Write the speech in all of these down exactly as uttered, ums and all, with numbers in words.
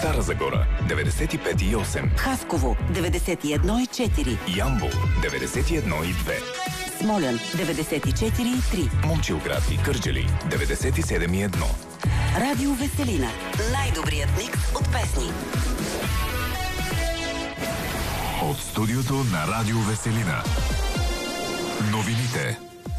Стара Загора деветдесет и пет и осем, Хасково деветдесет и едно и четири, Ямбол деветдесет и едно и две, Смолян деветдесет и четири и три, Момчилград и Кърджали деветдесет и седем и едно. Радио Веселина. Най-добрият микс от песни. От студиото на Радио Веселина. Новините.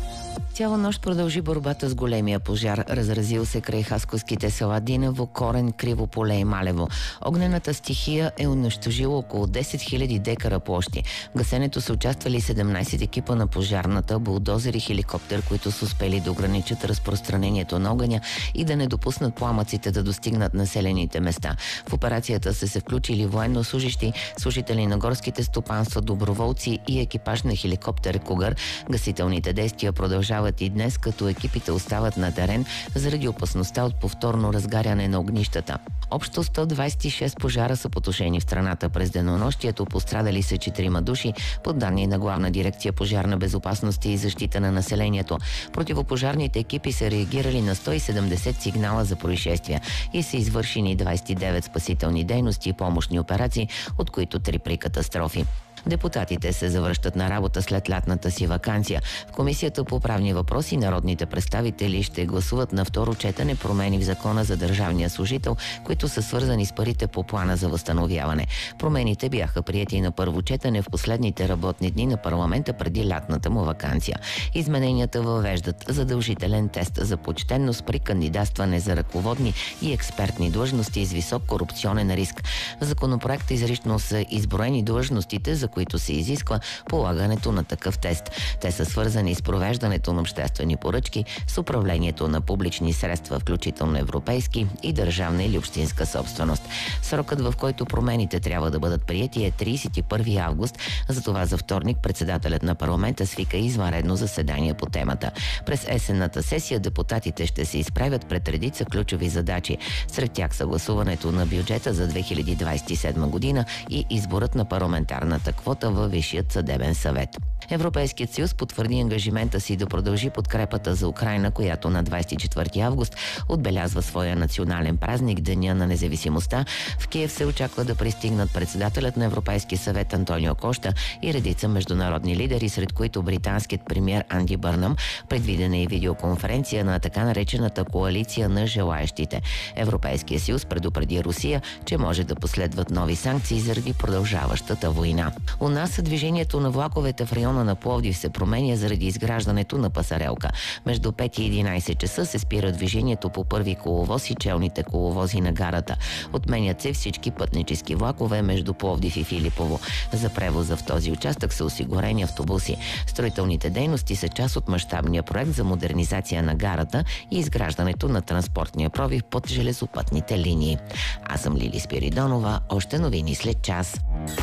Цяла нощ продължи борбата с големия пожар, разразил се край хасковските села Диново, Корен, Криво поле и Малево. Огнената стихия е унищожила около десет хиляди декара площи. В гасенето са участвали седемнайсет екипа на пожарната, булдозер и хеликоптер, които са успели да ограничат разпространението на огъня и да не допуснат пламъците да достигнат населените места. В операцията са се включили военнослужещи, служители на горските стопанства, доброволци и екипаж на хеликоптер Кугър. Гасителните действия продължават и днес, като екипите остават на терен заради опасността от повторно разгаряне на огнищата. Общо сто двайсет и шест пожара са потушени в страната през денонощието, пострадали са четирима души, по данни на Главна дирекция пожарна безопасност и защита на населението. Противопожарните екипи са реагирали на сто и седемдесет сигнала за происшествия и са извършени двайсет и девет спасителни дейности и помощни операции, от които три при катастрофи. Депутатите се завръщат на работа след лятната си ваканция. В Комисията по правни въпроси народните представители ще гласуват на второ четене промени в Закона за държавния служител, които са свързани с парите по плана за възстановяване. Промените бяха приети на първо четене в последните работни дни на парламента преди лятната му ваканция. Измененията въвеждат задължителен тест за почтенност при кандидатстване за ръководни и експертни длъжности с висок корупционен риск. В законопроекта изрично са изброени длъжностите, за които се изисква полагането на такъв тест. Те са свързани с провеждането на обществени поръчки, с управлението на публични средства, включително европейски и държавна или общинска собственост. Срокът, в който промените трябва да бъдат приети, е трийсет и първи август. Затова за вторник председателят на парламента свика извънредно заседание по темата. През есенната сесия депутатите ще се изправят пред редица ключови задачи. Сред тях съгласуването на бюджета за две хиляди двайсет и седма година и изборът на парламентарната квота във Висшият съдебен съвет. Европейският съюз потвърди ангажимента си да продължи подкрепата за Украйна, която на двайсет и четвърти август отбелязва своя национален празник, Деня на независимостта. В Киев се очаква да пристигнат председателят на Европейския съвет Антонио Кошта и редица международни лидери, сред които британският премиер Анди Бърнъм. Предвидена и видеоконференция на така наречената коалиция на желаещите. Европейския съюз предупреди Русия, че може да последват нови санкции заради продължаващата война. У нас движението на влаковете в района на Пловдив се променя заради изграждането на пасарелка. Между пет и единайсет часа се спира движението по първи коловоз и челните коловози на гарата. Отменят се всички пътнически влакове между Пловдив и Филипово. За превоза в този участък са осигурени автобуси. Строителните дейности са част от мащабния проект за модернизация на гарата и изграждането на транспортния пробив под железопътните линии. Аз съм Лили Спиридонова. Още новини след час.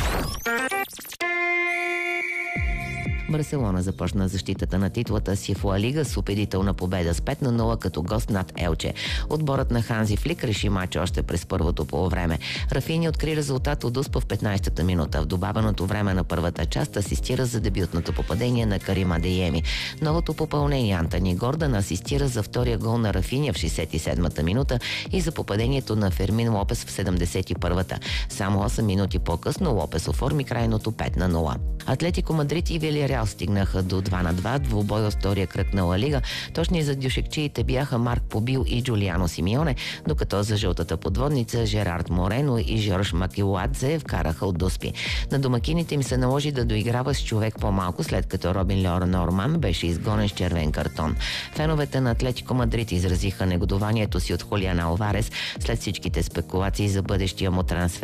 Барселона започна защитата на титлата си в Ла Лига с убедителна победа с пет на нула като гост над Елче. Отборът на Ханзи Флик реши матча още през първото полувреме. Рафини откри резултат от Успа в петнайсетата минута. В добавеното време на първата част асистира за дебютното попадение на Карим Адееми. Новото попълнение Антони Гордан асистира за втория гол на Рафиня в шейсет и седмата минута и за попадението на Фермин Лопес в седемдесет и първата. Само осем минути по-късно Лопес оформи крайното пет на нула. Атлетико Мадрид и Вилиарреал стигнаха до два на два, двубой от втория кръг на Ла Лига. Точни за дюшекчиите бяха Марк Побил и Джулиано Симеоне, докато за жълтата подводница Жерард Морено и Жорж Макилуадзе вкараха от доспи. На домакините им се наложи да доиграва с човек по-малко, след като Робин Леор Норман беше изгонен с червен картон. Феновете на Атлетико Мадрид изразиха негодованието си от Хулиан Алварес след всичките спекулации за бъдещия му трансфер